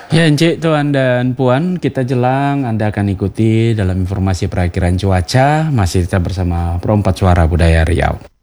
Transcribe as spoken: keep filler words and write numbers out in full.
Ya, Encik, Tuan dan Puan, kita jelang Anda akan ikuti dalam informasi perakhiran cuaca, masih tetap bersama Perompat Suara Budaya Riau.